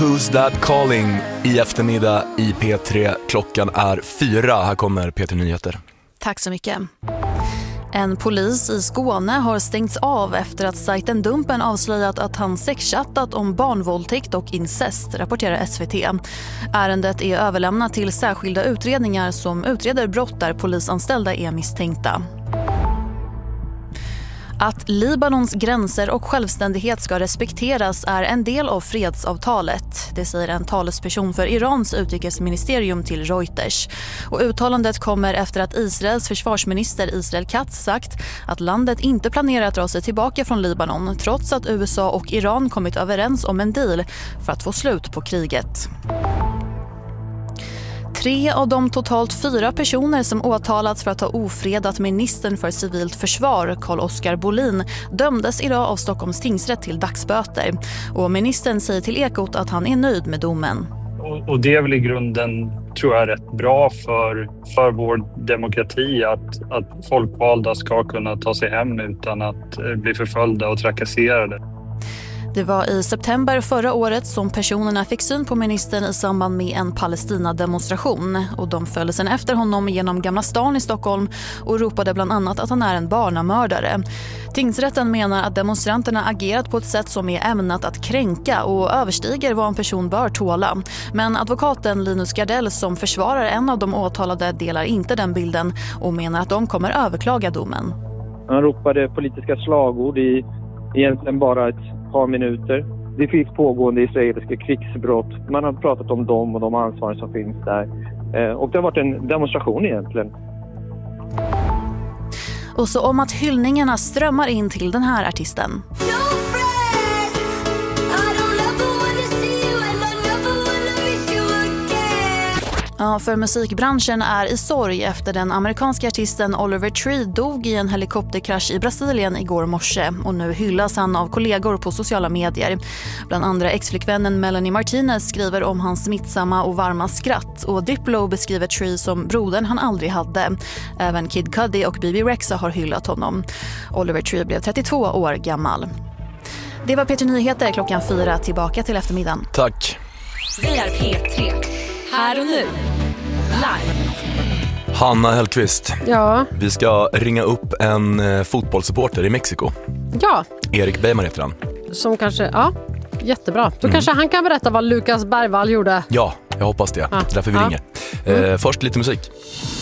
Who's That Calling i eftermiddag i P3. Klockan är 4. Här kommer P3 Nyheter. Tack så mycket. En polis i Skåne har stängts av efter att sajten Dumpen avslöjat att han sexchattat om barnvåldtäkt och incest, rapporterar SVT. Ärendet är överlämnat till särskilda utredningar som utreder brott där polisanställda är misstänkta. Att Libanons gränser och självständighet ska respekteras är en del av fredsavtalet. Det säger en talesperson för Irans utrikesministerium till Reuters. Och uttalandet kommer efter att Israels försvarsminister Israel Katz sagt att landet inte planerar att dra sig tillbaka från Libanon trots att USA och Iran kommit överens om en deal för att få slut på kriget. 3 av de totalt 4 personer som åtalats för att ha ofredat ministern för civilt försvar, Carl-Oskar Bolin, dömdes idag av Stockholms tingsrätt till dagsböter. Och ministern säger till Ekot att han är nöjd med domen. Och det är väl i grunden, tror jag, rätt bra för vår demokrati att folkvalda ska kunna ta sig hem utan att bli förföljda och trakasserade. Det var i september förra året som personerna fick syn på ministern i samband med en Palestina-demonstration. Och de följde sedan efter honom genom Gamla stan i Stockholm och ropade bland annat att han är en barnamördare. Tingsrätten menar att demonstranterna agerat på ett sätt som är ämnat att kränka och överstiger vad en person bör tåla. Men advokaten Linus Gardell som försvarar en av de åtalade delar inte den bilden och menar att de kommer överklaga domen. Han ropade politiska slagord i egentligen bara ett par minuter. Det finns pågående israeliska krigsbrott. Man har pratat om dem och de ansvar som finns där. Och det har varit en demonstration egentligen. Och så om att hyllningarna strömmar in till den här artisten. Ja, för musikbranschen är i sorg efter den amerikanska artisten Oliver Tree dog i en helikopterkrasch i Brasilien igår morse. Och nu hyllas han av kollegor på sociala medier. Bland andra exflickvännen Melanie Martinez skriver om hans smittsamma och varma skratt. Och Diplo beskriver Tree som brodern han aldrig hade. Även Kid Cudi och Bibi Rexha har hyllat honom. Oliver Tree blev 32 år gammal. Det var P3 Nyheter klockan 4. Tillbaka till eftermiddagen. Tack. Vi är P3. Här och nu. Live. Hanna Hellqvist. Ja. Vi ska ringa upp en fotbollssupporter i Mexiko. Ja. Erik Bejman heter han. Som kanske, ja, jättebra. Då kanske han kan berätta vad Lukas Bergvall gjorde. Ja, jag hoppas det. Ja. Därför vi ringer. Först lite musik.